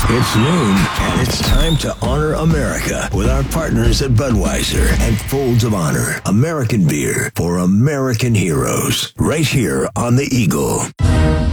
It's noon, and it's time to honor America with our partners at Budweiser and Folds of Honor. American beer for American heroes. Right here on the Eagle.